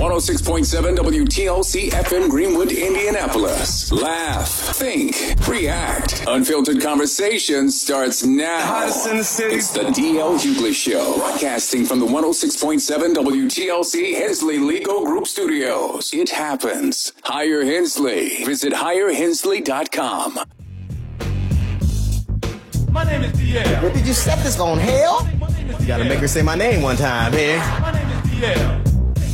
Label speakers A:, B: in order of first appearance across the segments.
A: 106.7 WTLC FM Greenwood, Indianapolis. Laugh, think, react. Unfiltered conversation starts now. It's the DL Hughley Show, broadcasting from the 106.7 WTLC Hensley Legal Group Studios. It happens. Hire Hensley. Visit hirehensley.com.
B: My name is DL.
C: Where did you set this on, hell? You gotta make her say my name one time, man.
B: My name is DL.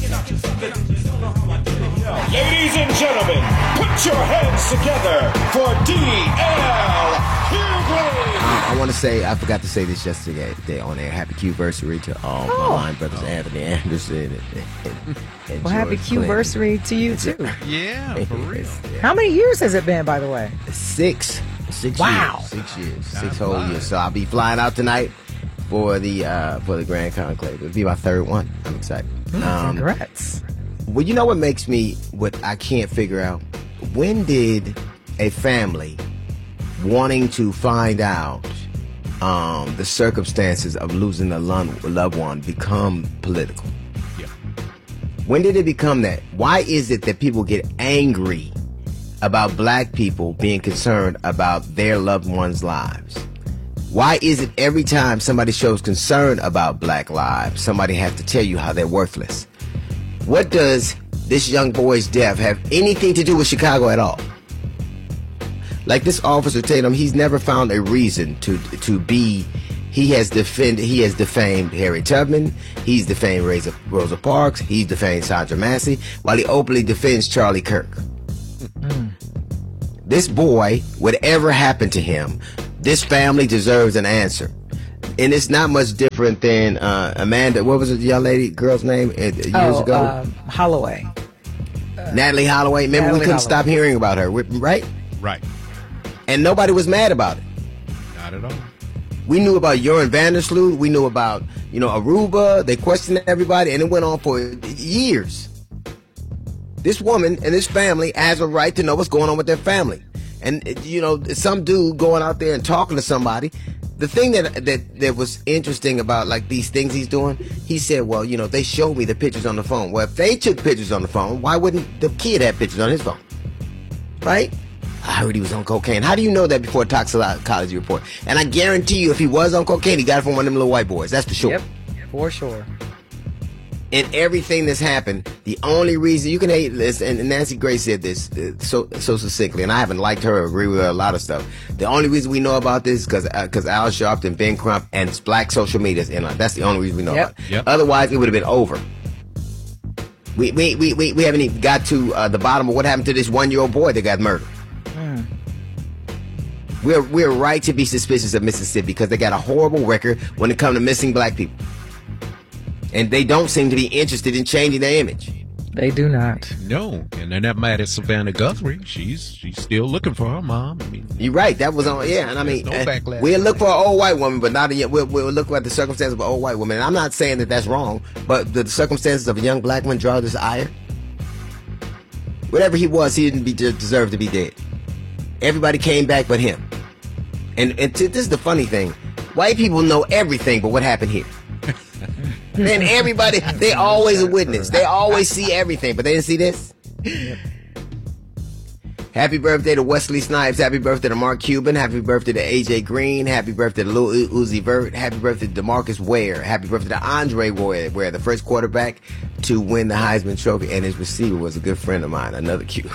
D: Ladies and gentlemen, put your hands together for DL Hughley.
C: I want to say, I forgot to say this yesterday on air. Happy Q-versary to all my line brothers, Anthony Anderson and
E: well, happy
C: George
E: Q-versary to you, too.
F: Yeah, for real.
E: How many years has it been, by the way?
C: Six
E: Wow.
C: years. 6 years. Six whole years. So I'll be flying out tonight for the Grand Conclave. It'll be my third one. I'm excited.
E: Congrats.
C: Well, you know what makes me, what I can't figure out? When did a family wanting to find out the circumstances of losing a loved one become political?
F: Yeah.
C: When did it become that? Why is it that people get angry about black people being concerned about their loved ones' lives? Why is it every time somebody shows concern about black lives, somebody has to tell you how they're worthless? What does this young boy's death have anything to do with Chicago at all? Like this Officer Tatum, he's never found a reason to be. He has defamed Harry Tubman. He's defamed Rosa Parks. He's defamed Sandra Massey, while he openly defends Charlie Kirk. This boy, whatever happened to him, this family deserves an answer. And it's not much different than Amanda, what was the young girl's name years ago?
E: Holloway.
C: Natalie Holloway. Remember,
E: Natalie
C: we couldn't
E: Holloway.
C: stop hearing about her, right?
F: Right.
C: And nobody was mad about it.
F: Not at all.
C: We knew about Joran Vandersloot. We knew about, Aruba. They questioned everybody, and it went on for years. This woman and this family has a right to know what's going on with their family. And, some dude going out there and talking to somebody. The thing that was interesting about, like, these things he's doing, he said, well, they showed me the pictures on the phone. Well, if they took pictures on the phone, why wouldn't the kid have pictures on his phone? Right? I heard he was on cocaine. How do you know that before a toxicology report? And I guarantee you, if he was on cocaine, he got it from one of them little white boys. That's for sure.
E: Yep, for sure.
C: And everything that's happened, the only reason you can hate this, and Nancy Grace said this so succinctly, and I haven't liked her or agree with her a lot of stuff. The only reason we know about this is because Al Sharpton, Ben Crump, and black social media is in on it. That's the only reason we know about it.
F: Yep.
C: Otherwise, it would have been over. We haven't even got to the bottom of what happened to this 1-year-old boy that got murdered. We're right to be suspicious of Mississippi because they got a horrible record when it comes to missing black people. And they don't seem to be interested in changing their image.
E: They do not.
F: No, and they're not mad at Savannah Guthrie. She's still looking for her mom. I mean,
C: You're right. That was on. Yeah, and I mean,
F: no backlash.
C: we'll look for an old white woman, but not yet. We'll look at the circumstances of an old white woman. And I'm not saying that that's wrong, but the circumstances of a young black woman draw this ire. Whatever he was, he didn't deserve to be dead. Everybody came back but him. And this is the funny thing: white people know everything but what happened here. And everybody, they always a witness. They always see everything, but they didn't see this. Happy birthday to Wesley Snipes. Happy birthday to Mark Cuban. Happy birthday to AJ Green. Happy birthday to Lil Uzi Vert. Happy birthday to DeMarcus Ware. Happy birthday to Andre Ware, the first quarterback to win the Heisman Trophy, and his receiver was a good friend of mine. Another Q.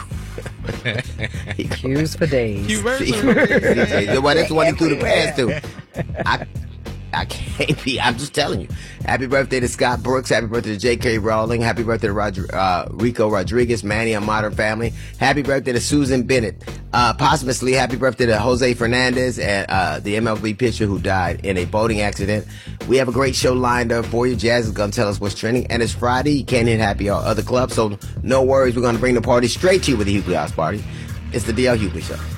E: Q's for days.
C: Well, that's the one he threw the pass to. I can't be. I'm just telling you. Happy birthday to Scott Brooks. Happy birthday to J.K. Rowling. Happy birthday to Rico Rodriguez, Manny and Modern Family. Happy birthday to Susan Bennett. Posthumously, happy birthday to Jose Fernandez, and the MLB pitcher who died in a boating accident. We have a great show lined up for you. Jazz is going to tell us what's trending, and it's Friday. You can't hit happy hour other clubs, so no worries. We're going to bring the party straight to you with the Hughley House Party. It's the DL Hughley Show.